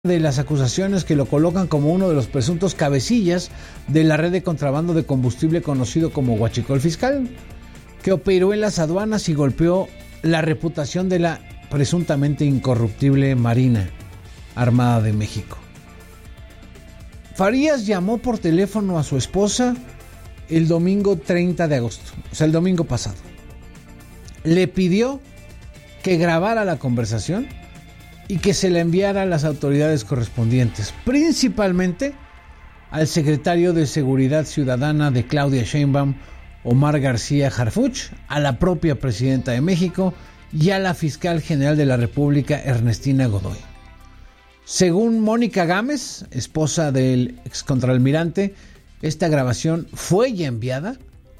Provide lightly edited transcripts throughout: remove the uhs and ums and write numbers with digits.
de las acusaciones que lo colocan como uno de los presuntos cabecillas de la red de contrabando de combustible conocido como Huachicol Fiscal, que operó en las aduanas y golpeó la reputación de la presuntamente incorruptible Marina Armada de México. Farías llamó por teléfono a su esposa el domingo 30 de agosto, o sea, el domingo pasado. Le pidió que grabara la conversación y que se la enviara a las autoridades correspondientes, principalmente al secretario de Seguridad Ciudadana de Claudia Sheinbaum, Omar García Harfuch, a la propia presidenta de México y a la fiscal general de la República, Ernestina Godoy. Según Mónica Gámez, esposa del excontralmirante, esta grabación fue ya enviada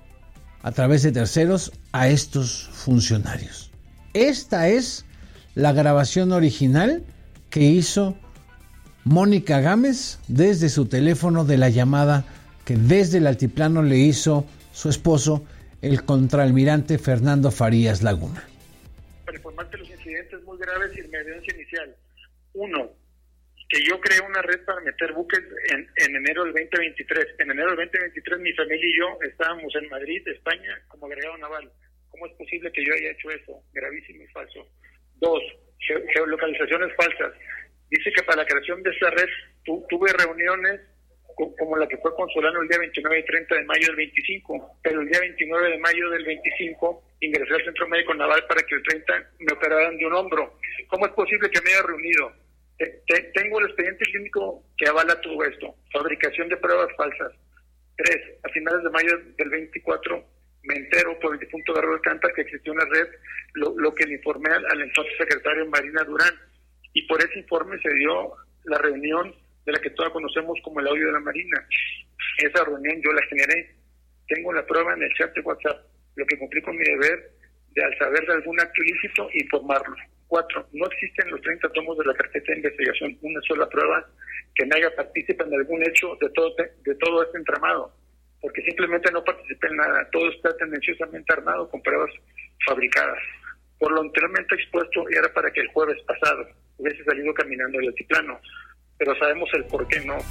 a través de terceros a estos funcionarios. Esta es la grabación original que hizo Mónica Gámez desde su teléfono de la llamada que desde el altiplano le hizo su esposo, el contraalmirante Fernando Farías Laguna. Para informarte los incidentes muy graves y la evidencia inicial. Uno, que yo creé una red para meter buques en enero del 2023. En enero del 2023 mi familia y yo estábamos en Madrid, España, como agregado naval. ¿Cómo es posible que yo haya hecho eso? Gravísimo y falso. Dos, geolocalizaciones falsas. Dice que para la creación de esta red tuve reuniones como la que fue con Solano el día 29 y 30 de mayo del 25, pero el día 29 de mayo del 25 ingresé al Centro Médico Naval para que el 30 me operaran de un hombro. ¿Cómo es posible que me haya reunido? Tengo el expediente clínico que avala todo esto. Fabricación de pruebas falsas. 3, a finales de mayo del 24 me entero por el difunto Garro Alcántara que existió una red, lo que le informé al entonces secretario Marina Durán, y por ese informe se dio la reunión de la que todos conocemos como el audio de la Marina. Esa reunión yo la generé, tengo la prueba en el chat de WhatsApp, lo que cumplí con mi deber de, al saber de algún acto ilícito, informarlo. 4, no existen los 30 tomos de la carpeta de investigación, una sola prueba que me haga partícipe en algún hecho de todo este entramado, porque simplemente no participé en nada, todo está tendenciosamente armado con pruebas fabricadas. Por lo anteriormente expuesto, era para que el jueves pasado hubiese salido caminando el altiplano, pero sabemos el por qué no.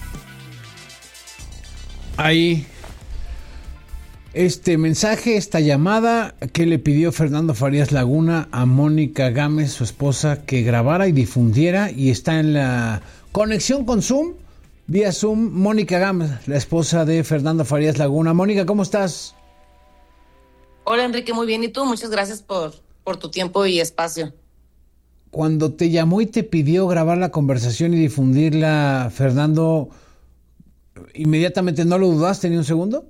Ahí, este mensaje, esta llamada que le pidió Fernando Farías Laguna a Mónica Gámez, su esposa, que grabara y difundiera, y está en la conexión con Zoom, vía Zoom, Mónica Gámez, la esposa de Fernando Farías Laguna. Mónica, ¿cómo estás? Hola, Enrique, muy bien. ¿Y tú? Muchas gracias por tu tiempo y espacio. Cuando te llamó y te pidió grabar la conversación y difundirla, Fernando, ¿inmediatamente no lo dudaste ni un segundo?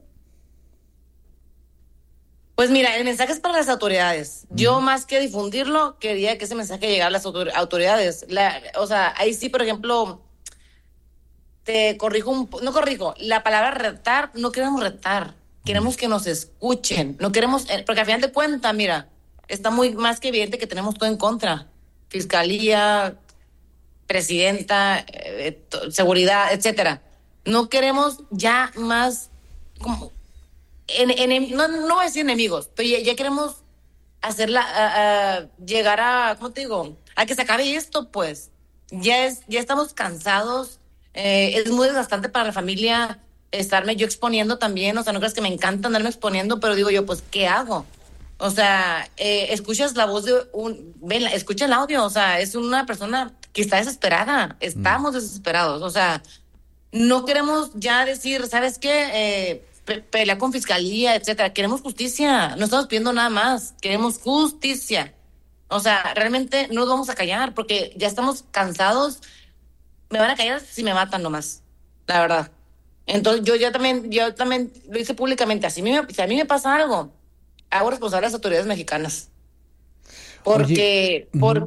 Pues mira, el mensaje es para las autoridades. Yo, más que difundirlo, quería que ese mensaje llegara a las autoridades. O sea, ahí sí, por ejemplo, te corrijo no corrijo, la palabra retar, no queremos retar, queremos que nos escuchen, no queremos, porque al final de cuentas, mira, está muy más que evidente que tenemos todo en contra. Fiscalía, presidenta, seguridad, etcétera. No queremos ya más como no voy a decir enemigos, pero ya queremos hacerla llegar a, ¿cómo te digo? A que se acabe esto, pues. Ya estamos cansados, es muy desgastante para la familia estarme yo exponiendo también, o sea, no creas que me encanta andarme exponiendo, pero digo yo, pues, ¿qué hago? O sea, escuchas la voz de escucha el audio, o sea, es una persona que está desesperada, estamos desesperados, o sea, no queremos ya decir, ¿sabes qué? Pelea con fiscalía, etcétera, queremos justicia, no estamos pidiendo nada más, queremos justicia, o sea, realmente no nos vamos a callar, porque ya estamos cansados, me van a callar si me matan nomás, la verdad. Entonces yo también lo hice públicamente, si a mí me pasa algo, hago responsable a las autoridades mexicanas. Porque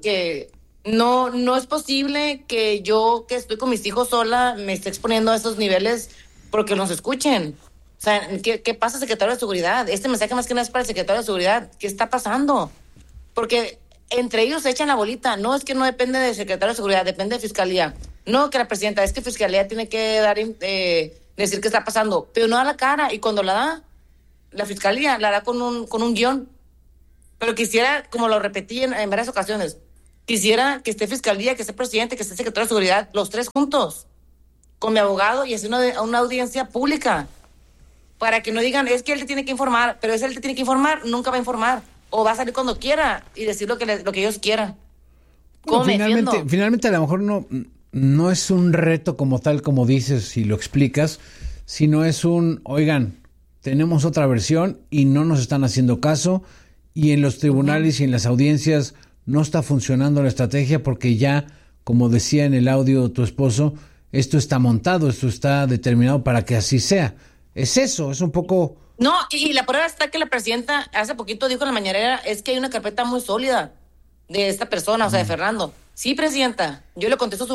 no es posible que yo, que estoy con mis hijos sola, me esté exponiendo a esos niveles porque nos escuchen. O sea, ¿qué pasa, secretario de Seguridad? Este mensaje más que nada es para el secretario de Seguridad. ¿Qué está pasando? Porque entre ellos se echan la bolita. No, es que no depende del secretario de Seguridad, depende de Fiscalía. No, que la presidenta, es que Fiscalía tiene que decir qué está pasando. Pero no da la cara, y cuando la da, la Fiscalía la da con un guión. Pero quisiera, como lo repetí en varias ocasiones, Quisiera que esté Fiscalía, que esté presidente, que esté secretario de Seguridad, los tres juntos, con mi abogado y hacer una audiencia pública, para que no digan, es que él te tiene que informar, pero él te tiene que informar, nunca va a informar, o va a salir cuando quiera y decir lo que ellos quieran. Bueno, finalmente a lo mejor no es un reto como tal, como dices y lo explicas, sino es oigan, tenemos otra versión y no nos están haciendo caso, y en los tribunales y en las audiencias no está funcionando la estrategia porque ya, como decía en el audio tu esposo, esto está montado, esto está determinado para que así sea. Es eso, es un poco... No, y la prueba está que la presidenta hace poquito dijo en la mañanera, es que hay una carpeta muy sólida de esta persona, o sea, de Fernando. Sí, presidenta, yo le contesto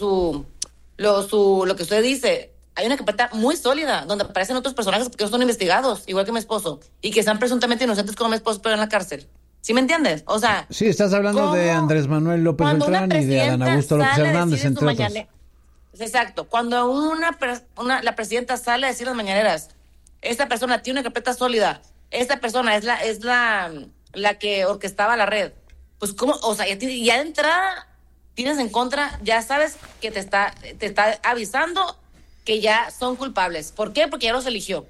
lo que usted dice. Hay una carpeta muy sólida donde aparecen otros personajes que no son investigados, igual que mi esposo, y que están presuntamente inocentes como mi esposo, pero en la cárcel. ¿Sí me entiendes? O sea... Sí, estás hablando de Andrés Manuel López Beltrán y de Adán Augusto López Hernández, entre otros. Exacto. Cuando la presidenta sale a decir las mañaneras, esta persona tiene una carpeta sólida, esta persona es la que orquestaba la red, pues cómo, o sea, ya de entrada tienes en contra, ya sabes que te está avisando que ya son culpables. ¿Por qué? Porque ya los eligió.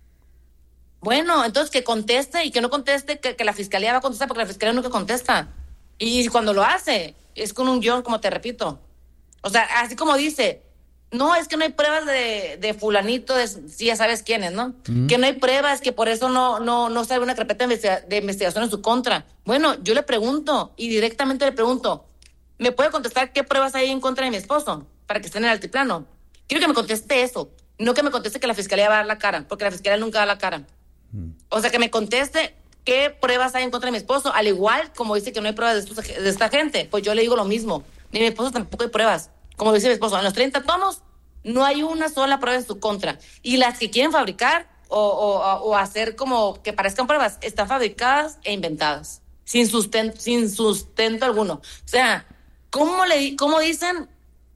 Bueno, entonces que conteste, y que no conteste, que la fiscalía va a contestar, porque la fiscalía nunca contesta. Y cuando lo hace, es con un guión, como te repito. O sea, así como dice, no, es que no hay pruebas de fulanito, sí, ya sabes quién es, ¿no? Que no hay pruebas, que por eso no sale una carpeta de investigación en su contra. Bueno, yo le pregunto, y directamente le pregunto, ¿me puede contestar qué pruebas hay en contra de mi esposo? Para que esté en el altiplano. Quiero que me conteste eso, no que me conteste que la fiscalía va a dar la cara, porque la fiscalía nunca da la cara. O sea, que me conteste qué pruebas hay en contra de mi esposo, al igual como dice que no hay pruebas de esta gente, pues yo le digo lo mismo. Ni mi esposo tampoco hay pruebas. Como dice mi esposo, en los 30 tomos no hay una sola prueba en su contra. Y las que quieren fabricar o hacer como que parezcan pruebas, están fabricadas e inventadas, sin sustento alguno. O sea, ¿cómo dicen?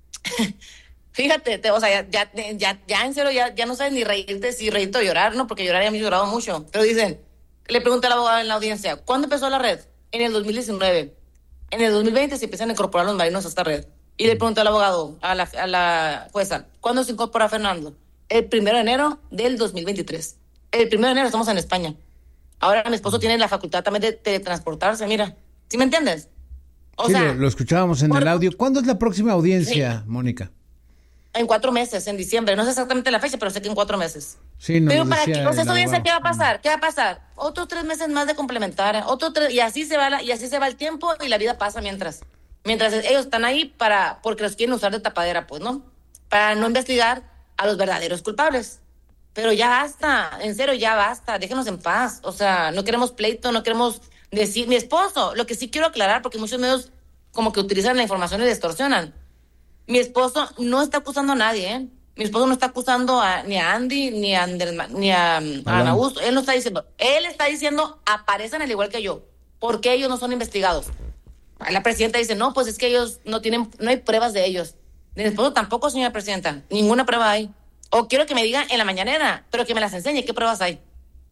Fíjate, o sea, ya en serio, ya no sabes ni reírte, si reírte o llorar, ¿no? Porque llorar ya me he llorado mucho. Pero dicen, le pregunté al abogado en la audiencia, ¿cuándo empezó la red? En el 2019. En el 2020 se empiezan a incorporar los marinos a esta red. Y le pregunté al abogado, a la jueza, ¿cuándo se incorpora Fernando? El 1 de enero del 2023. El 1 de enero estamos en España. Ahora mi esposo tiene la facultad también de teletransportarse, mira. ¿Sí me entiendes? O sea, lo escuchábamos en el audio. ¿Cuándo es la próxima audiencia, Mónica? En 4 meses, en diciembre. No sé exactamente la fecha, pero sé que en 4 meses. Sí, no. Pero para que no se audiencia, ¿qué va a pasar? ¿Qué va a pasar? Otros 3 meses más de complementar, y así se va el tiempo y la vida pasa mientras ellos están ahí porque los quieren usar de tapadera, pues, ¿no? Para no investigar a los verdaderos culpables. Pero ya basta, en serio, ya basta, déjenos en paz. O sea, no queremos pleito, no queremos decir, mi esposo, lo que sí quiero aclarar, porque muchos medios como que utilizan la información y distorsionan. Mi esposo no está acusando a nadie, ¿eh? Mi esposo no está acusando ni a Andy, ni a Ana Augusto. Él no está diciendo. Él está diciendo, aparecen al igual que yo. ¿Por qué ellos no son investigados? La presidenta dice, no, pues es que ellos no hay pruebas de ellos. Mi esposo tampoco, señora presidenta. Ninguna prueba hay. O quiero que me digan en la mañanera, pero que me las enseñe qué pruebas hay.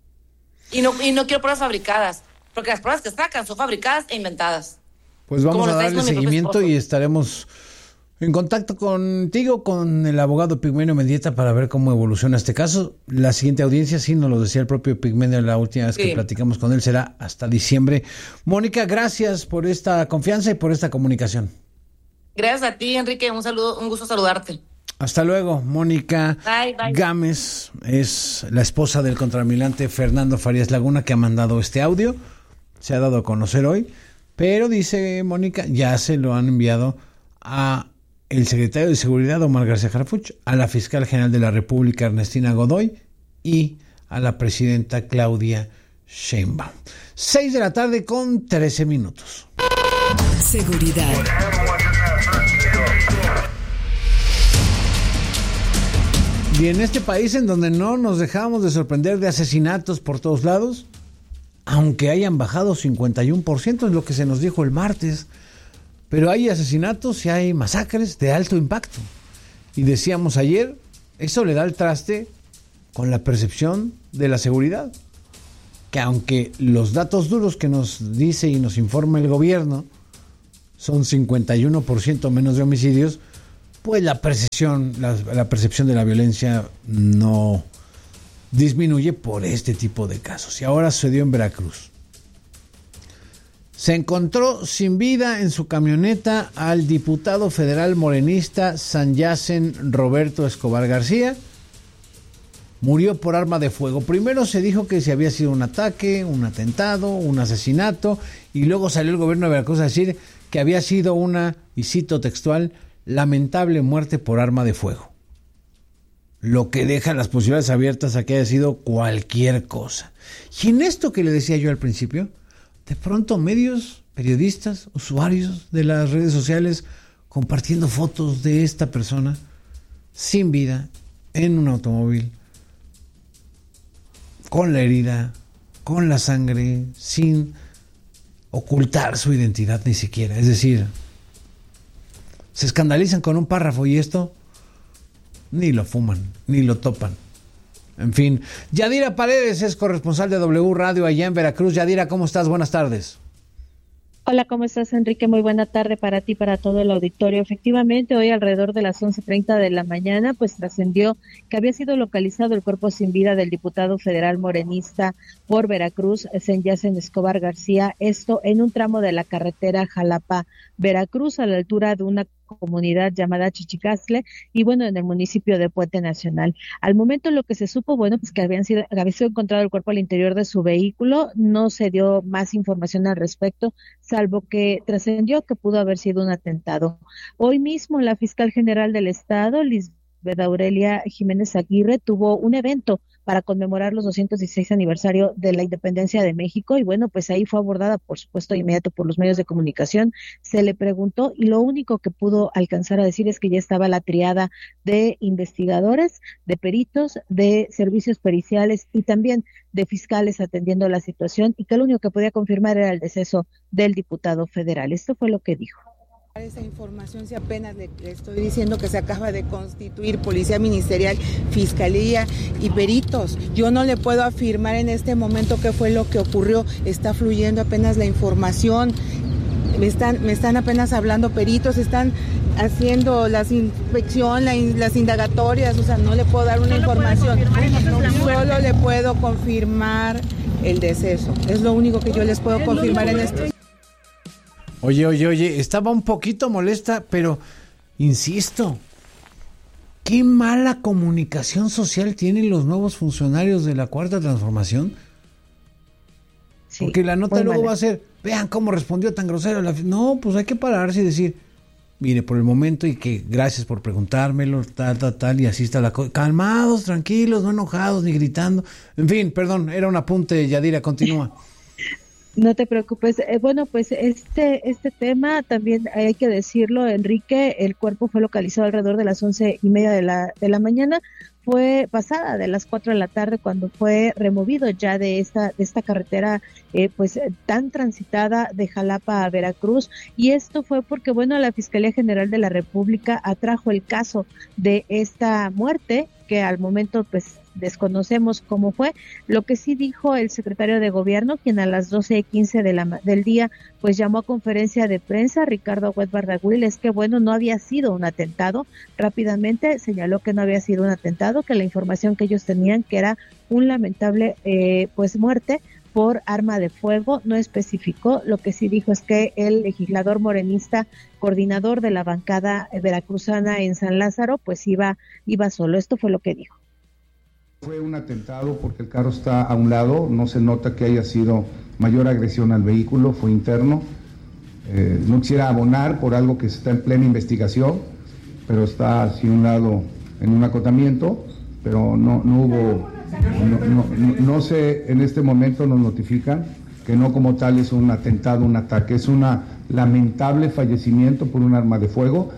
Y no quiero pruebas fabricadas, porque las pruebas que sacan son fabricadas e inventadas. Pues vamos a darle seguimiento y estaremos en contacto contigo, con el abogado Pigmenio Mendieta, para ver cómo evoluciona este caso. La siguiente audiencia, sí, nos lo decía el propio Pigmenio la última vez que platicamos con él, será hasta diciembre. Mónica, gracias por esta confianza y por esta comunicación. Gracias a ti, Enrique. Un saludo, un gusto saludarte. Hasta luego. Mónica bye. Gámez es la esposa del contraalmirante Fernando Farías Laguna, que ha mandado este audio. Se ha dado a conocer hoy, pero dice Mónica, ya se lo han enviado a el secretario de Seguridad, Omar García Harfuch, a la fiscal general de la República, Ernestina Godoy, y a la presidenta Claudia Sheinbaum. 6:13 p.m. Seguridad. Y en este país en donde no nos dejamos de sorprender de asesinatos por todos lados, aunque hayan bajado 51%, es lo que se nos dijo el martes, pero hay asesinatos y hay masacres de alto impacto. Y decíamos ayer, eso le da el traste con la percepción de la seguridad, que aunque los datos duros que nos dice y nos informa el gobierno son 51% menos de homicidios, pues la percepción de la violencia no disminuye por este tipo de casos. Y ahora sucedió en Veracruz. Se encontró sin vida en su camioneta al diputado federal morenista Sanyacen Roberto Escobar García. Murió por arma de fuego. Primero se dijo que si había sido un ataque, un atentado, un asesinato, y luego salió el gobierno de Veracruz a decir que había sido una, y cito textual, lamentable muerte por arma de fuego. Lo que deja las posibilidades abiertas a que haya sido cualquier cosa. Y en esto que le decía yo al principio, de pronto medios, periodistas, usuarios de las redes sociales compartiendo fotos de esta persona sin vida en un automóvil, con la herida, con la sangre, sin ocultar su identidad ni siquiera. Es decir, se escandalizan con un párrafo y esto ni lo fuman, ni lo topan. En fin, Yadira Paredes es corresponsal de W Radio allá en Veracruz. Yadira, ¿cómo estás? Buenas tardes. Hola, ¿cómo estás, Enrique? Muy buena tarde para ti, para todo el auditorio. Efectivamente, hoy alrededor de las 11:30 de la mañana, pues trascendió que había sido localizado el cuerpo sin vida del diputado federal morenista por Veracruz, Sanyacen Escobar García, esto en un tramo de la carretera Jalapa-Veracruz, a la altura de una comunidad llamada Chichicastle, y bueno, en el municipio de Puente Nacional. Al momento lo que se supo, bueno, pues que había sido encontrado el cuerpo al interior de su vehículo. No se dio más información al respecto, salvo que trascendió que pudo haber sido un atentado. Hoy mismo la fiscal general del estado, Lisbeth Aurelia Jiménez Aguirre, tuvo un evento para conmemorar los 216 aniversario de la independencia de México, y bueno, pues ahí fue abordada, por supuesto, de inmediato por los medios de comunicación. Se le preguntó y lo único que pudo alcanzar a decir es que ya estaba la triada de investigadores, de peritos, de servicios periciales y también de fiscales atendiendo la situación, y que lo único que podía confirmar era el deceso del diputado federal. Esto fue lo que dijo. Esa información, si apenas le estoy diciendo que se acaba de constituir Policía Ministerial, Fiscalía y peritos. Yo no le puedo afirmar en este momento qué fue lo que ocurrió. Está fluyendo apenas la información. Me están apenas hablando peritos, están haciendo la inspección, las indagatorias, o sea, no le puedo dar una información. Solo le puedo confirmar el deceso. Es lo único que yo les puedo confirmar en esto. Oye, estaba un poquito molesta, pero insisto, qué mala comunicación social tienen los nuevos funcionarios de la Cuarta Transformación. Sí, porque la nota luego va a ser, vean cómo respondió tan grosero. No, pues hay que pararse y decir, mire, por el momento y que gracias por preguntármelo, tal, y así está la cosa. Calmados, tranquilos, no enojados ni gritando. En fin, perdón, era un apunte, Yadira, continúa. No te preocupes. Bueno, pues este tema también hay que decirlo, Enrique, el cuerpo fue localizado alrededor de las 11:30 de la mañana. Fue pasada de las 4 de la tarde cuando fue removido ya de esta carretera pues tan transitada de Jalapa a Veracruz, y esto fue porque bueno, la Fiscalía General de la República atrajo el caso de esta muerte, que al momento pues desconocemos cómo fue. Lo que sí dijo el secretario de Gobierno, quien a las 12:15 del día pues llamó a conferencia de prensa, Ricardo Agüed Bardagüil, es que bueno, no había sido un atentado. Rápidamente señaló que no había sido un atentado, que la información que ellos tenían que era un lamentable pues muerte por arma de fuego. No especificó. Lo que sí dijo es que el legislador morenista, coordinador de la bancada veracruzana en San Lázaro, pues iba solo. Esto fue lo que dijo. Fue un atentado porque el carro está a un lado, no se nota que haya sido mayor agresión al vehículo, fue interno. No quisiera abonar por algo que está en plena investigación, pero está hacia un lado en un acotamiento, pero no hubo, no sé, en este momento nos notifican que no como tal es un atentado, un ataque, es un lamentable fallecimiento por un arma de fuego.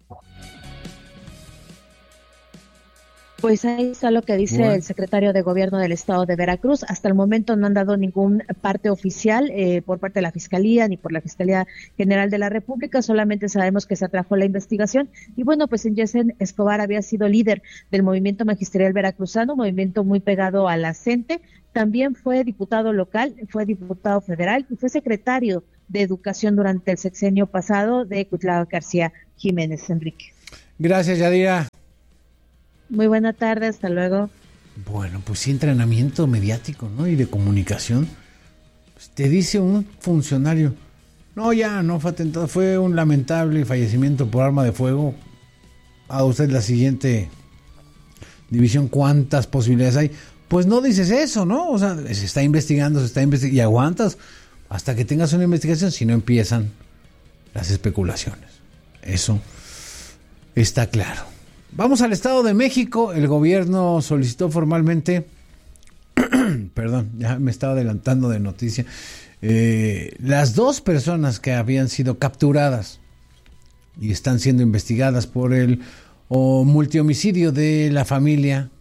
Pues ahí está lo que dice el secretario de Gobierno del Estado de Veracruz. Hasta el momento no han dado ningún parte oficial por parte de la Fiscalía ni por la Fiscalía General de la República. Solamente sabemos que se atrajo la investigación. Y bueno, pues Sanyacen Escobar había sido líder del movimiento magisterial veracruzano, movimiento muy pegado a la CENTE. También fue diputado local, fue diputado federal y fue secretario de Educación durante el sexenio pasado de Cuitláhuac García Jiménez. Enrique. Gracias, Yadira. Muy buena tarde, hasta luego. Bueno, pues sí, entrenamiento mediático, ¿no? Y de comunicación. Pues te dice un funcionario, no, ya no fue atentado, fue un lamentable fallecimiento por arma de fuego. A usted la siguiente división, ¿cuántas posibilidades hay? Pues no dices eso, ¿no? O sea, se está investigando y aguantas hasta que tengas una investigación, si no empiezan las especulaciones. Eso está claro. Vamos al Estado de México. El gobierno solicitó formalmente, perdón, ya me estaba adelantando de noticia, las 2 personas que habían sido capturadas y están siendo investigadas por el multihomicidio de la familia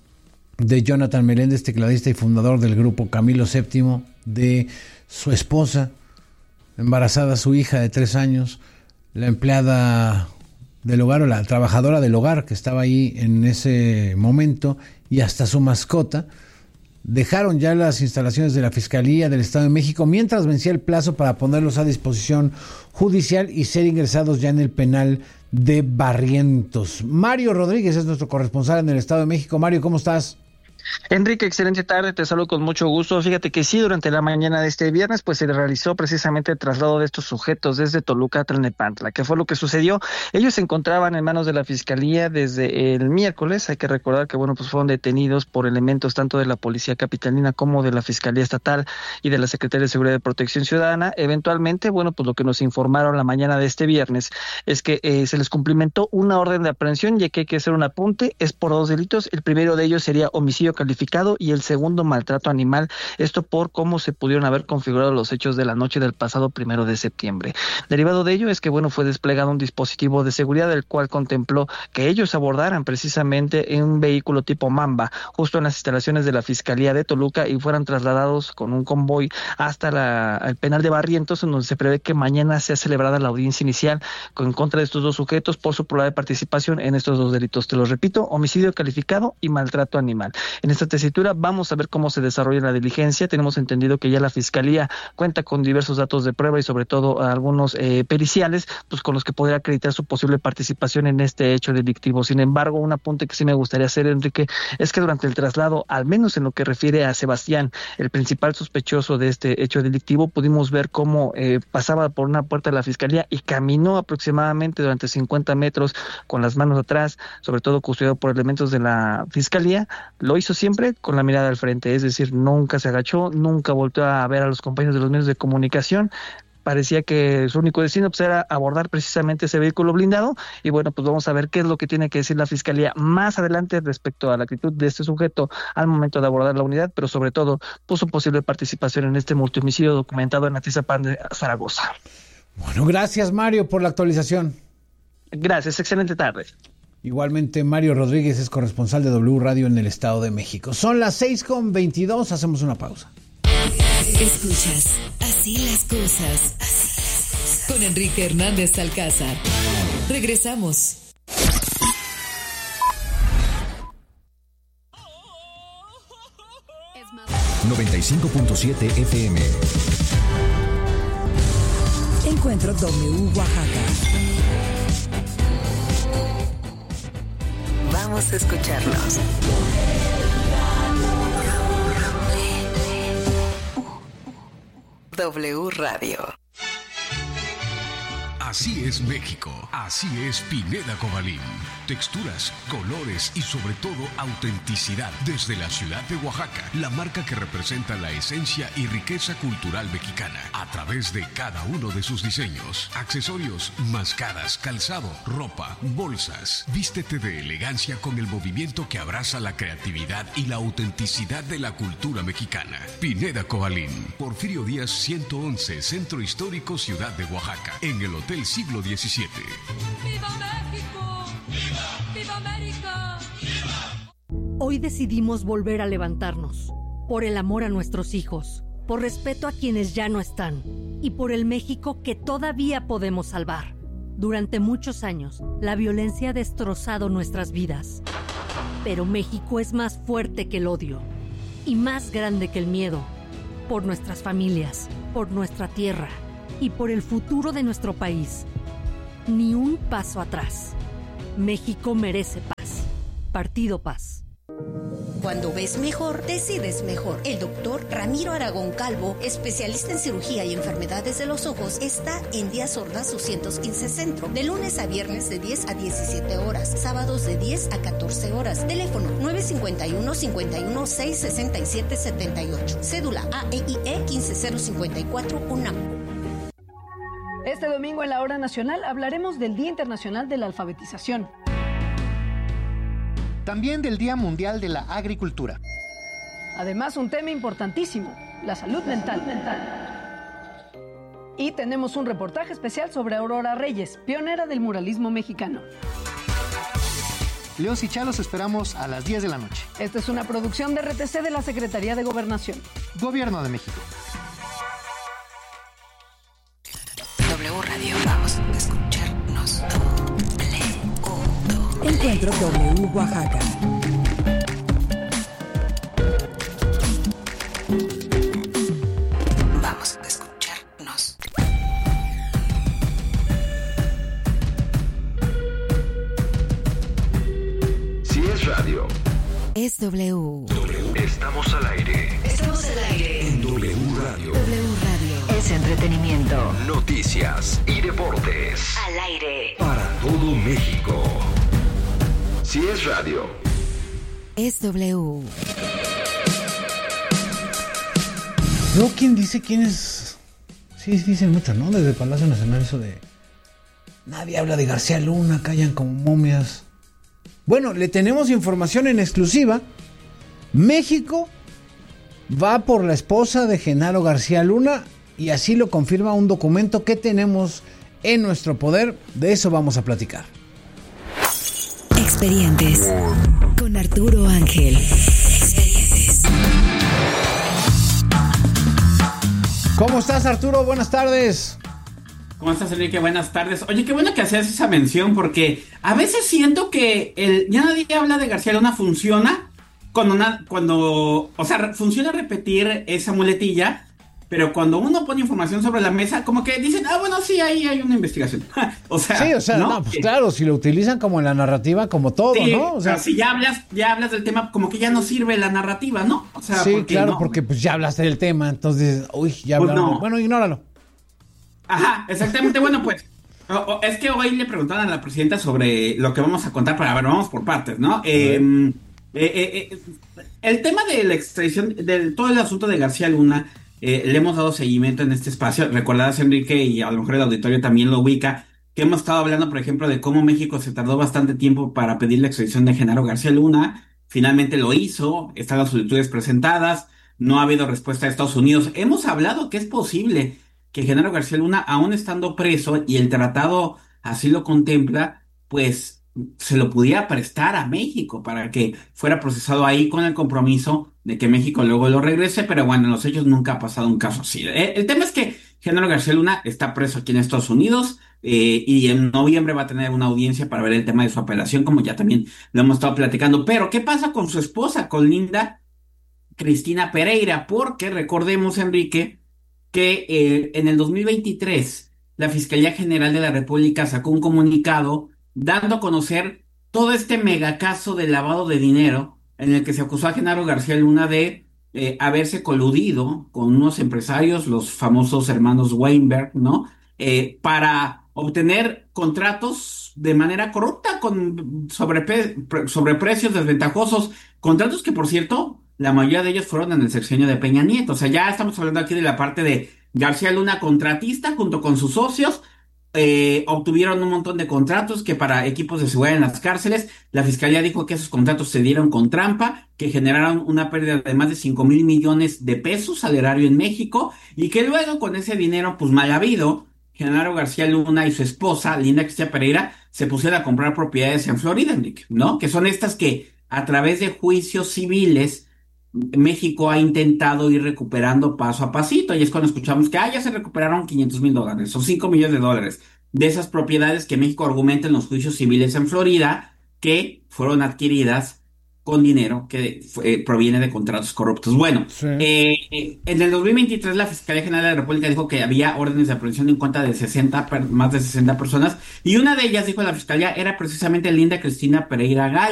de Jonathan Meléndez, tecladista y fundador del grupo Camilo VII, de su esposa, embarazada su hija de 3 años, la empleada del hogar o la trabajadora del hogar que estaba ahí en ese momento, y hasta su mascota. Dejaron ya las instalaciones de la Fiscalía del Estado de México mientras vencía el plazo para ponerlos a disposición judicial y ser ingresados ya en el penal de Barrientos. Mario Rodríguez es nuestro corresponsal en el Estado de México. Mario, ¿cómo estás? Enrique, excelente tarde, te saludo con mucho gusto. Fíjate que sí, durante la mañana de este viernes pues se realizó precisamente el traslado de estos sujetos desde Toluca a Tlalnepantla. ¿Qué fue lo que sucedió? Ellos se encontraban en manos de la Fiscalía desde el miércoles. Hay que recordar que pues fueron detenidos por elementos tanto de la Policía Capitalina como de la Fiscalía Estatal y de la Secretaría de Seguridad y Protección Ciudadana. Eventualmente, pues lo que nos informaron la mañana de este viernes es que se les cumplimentó una orden de aprehensión, ya que hay que hacer un apunte, es por 2 delitos. El primero de ellos sería homicidio calificado y el segundo maltrato animal, esto por cómo se pudieron haber configurado los hechos de la noche del pasado 1 de septiembre. Derivado de ello es que fue desplegado un dispositivo de seguridad, el cual contempló que ellos abordaran precisamente en un vehículo tipo Mamba, justo en las instalaciones de la Fiscalía de Toluca, y fueran trasladados con un convoy hasta el penal de Barrientos, en donde se prevé que mañana sea celebrada la audiencia inicial en contra de estos 2 sujetos por su probable participación en estos 2 delitos. Te los repito, homicidio calificado y maltrato animal. En esta tesitura vamos a ver cómo se desarrolla la diligencia. Tenemos entendido que ya la Fiscalía cuenta con diversos datos de prueba y sobre todo algunos periciales, con los que podría acreditar su posible participación en este hecho delictivo. Sin embargo, un apunte que sí me gustaría hacer, Enrique, es que durante el traslado, al menos en lo que refiere a Sebastián, el principal sospechoso de este hecho delictivo, pudimos ver cómo pasaba por una puerta de la Fiscalía y caminó aproximadamente durante 50 metros con las manos atrás, sobre todo custodiado por elementos de la Fiscalía. Lo hizo siempre con la mirada al frente, es decir, nunca se agachó, nunca volteó a ver a los compañeros de los medios de comunicación. Parecía que su único destino era abordar precisamente ese vehículo blindado, y pues vamos a ver qué es lo que tiene que decir la Fiscalía más adelante respecto a la actitud de este sujeto al momento de abordar la unidad, pero sobre todo su posible participación en este multihomicidio documentado en Atizapán de Zaragoza. Bueno, gracias, Mario, por la actualización. Gracias, excelente tarde. Igualmente, Mario Rodríguez es corresponsal de W Radio en el Estado de México. Son las 6:22, hacemos una pausa. Escuchas Así las cosas con Enrique Hernández Alcázar. Regresamos. ...95.7 FM. Encuentro W Oaxaca. Vamos a escucharnos. W Radio. Así es México, así es Pineda Cobalín. Texturas, colores y sobre todo autenticidad desde la ciudad de Oaxaca, la marca que representa la esencia y riqueza cultural mexicana a través de cada uno de sus diseños, accesorios, mascadas, calzado, ropa, bolsas. Vístete de elegancia con el movimiento que abraza la creatividad y la autenticidad de la cultura mexicana. Pineda Cobalín, Porfirio Díaz 111, Centro Histórico, Ciudad de Oaxaca, en el Hotel Siglo XVII. ¡Viva México! ¡Viva! ¡Viva América! ¡Viva! Hoy decidimos volver a levantarnos, por el amor a nuestros hijos, por respeto a quienes ya no están, y por el México que todavía podemos salvar. Durante muchos años, la violencia ha destrozado nuestras vidas. Pero México es más fuerte que el odio, y más grande que el miedo, por nuestras familias, por nuestra tierra, y por el futuro de nuestro país. Ni un paso atrás. México merece paz. Partido Paz. Cuando ves mejor, decides mejor. El doctor Ramiro Aragón Calvo, especialista en cirugía y enfermedades de los ojos, está en Díaz Ordaz 215 Centro, de lunes a viernes de 10 a 17 horas, sábados de 10 a 14 horas. Teléfono 951-51-667-78. Cédula AEIE 15054 UNAM. Este domingo en la Hora Nacional hablaremos del Día Internacional de la Alfabetización. También del Día Mundial de la Agricultura. Además, un tema importantísimo, la salud mental. Y tenemos un reportaje especial sobre Aurora Reyes, pionera del muralismo mexicano. Leo y Chá los esperamos a las 10 de la noche. Esta es una producción de RTC de la Secretaría de Gobernación. Gobierno de México. W Radio, vamos a escucharnos. Encuentro W Oaxaca. Vamos a escucharnos. Si es radio, Es W. estamos al aire. Estamos al aire. En W Radio. W Radio. Es entretenimiento. Noticias y deportes. Al aire. Para todo México. Si es radio. Es W. Luego, ¿quién dice quién es? Sí, dicen mucho, ¿no? Desde Palacio Nacional eso de... Nadie habla de García Luna, callan como momias. Bueno, le tenemos información en exclusiva. México va por la esposa de Genaro García Luna y así lo confirma un documento que tenemos en nuestro poder. De eso vamos a platicar. Expedientes con Arturo Ángel. Expedientes. ¿Cómo estás, Arturo? Buenas tardes. ¿Cómo estás, Enrique? Buenas tardes. Oye, qué bueno que hacías esa mención porque a veces siento que ya nadie habla de García Luna funciona funciona repetir esa muletilla, pero cuando uno pone información sobre la mesa, como que dicen, bueno, sí, ahí hay una investigación. ¿no? Pues claro, si lo utilizan como en la narrativa, como todo, sí, ¿no? O sea, si ya hablas del tema, como que ya no sirve la narrativa, ¿no? O sea, sí, claro, porque pues ya hablaste del tema, entonces, ya pues hablaron. No. Bueno, ignóralo. Ajá, exactamente. Bueno, pues, es que hoy le preguntaron a la presidenta sobre lo que vamos a contar, pero a ver, vamos por partes, ¿no? El tema de la extradición, del todo el asunto de García Luna, le hemos dado seguimiento en este espacio. Recordarás, Enrique, y a lo mejor el auditorio también lo ubica, que hemos estado hablando, por ejemplo, de cómo México se tardó bastante tiempo para pedir la extradición de Genaro García Luna. Finalmente lo hizo, están las solicitudes presentadas, no ha habido respuesta de Estados Unidos. Hemos hablado que es posible que Genaro García Luna, aún estando preso, y el tratado así lo contempla, pues se lo pudiera prestar a México para que fuera procesado ahí con el compromiso de que México luego lo regrese, pero bueno, en los hechos nunca ha pasado un caso así. El tema es que Genaro García Luna está preso aquí en Estados Unidos y en noviembre va a tener una audiencia para ver el tema de su apelación, como ya también lo hemos estado platicando. Pero, ¿qué pasa con su esposa, con Linda Cristina Pereira? Porque recordemos, Enrique, que en el 2023 la Fiscalía General de la República sacó un comunicado dando a conocer todo este megacaso de lavado de dinero en el que se acusó a Genaro García Luna de haberse coludido con unos empresarios, los famosos hermanos Weinberg, ¿no? Para obtener contratos de manera corrupta con sobreprecios desventajosos, contratos que, por cierto, la mayoría de ellos fueron en el sexenio de Peña Nieto. O sea, ya estamos hablando aquí de la parte de García Luna, contratista, junto con sus socios. Obtuvieron un montón de contratos que para equipos de seguridad en las cárceles. La fiscalía dijo que esos contratos se dieron con trampa, que generaron una pérdida de más de 5,000 millones de pesos al erario en México, y que luego con ese dinero, pues mal habido, Genaro García Luna y su esposa, Linda Cristina Pereira, se pusieron a comprar propiedades en Florida, Enrique, ¿no? Que son estas que a través de juicios civiles México ha intentado ir recuperando paso a pasito, y es cuando escuchamos que ya se recuperaron $500,000 o $5 millones de esas propiedades que México argumenta en los juicios civiles en Florida, que fueron adquiridas con dinero que proviene de contratos corruptos. Bueno, en el 2023 la Fiscalía General de la República dijo que había órdenes de aprehensión en contra de más de 60 personas, y una de ellas, dijo la Fiscalía, era precisamente Linda Cristina Pereira Gal.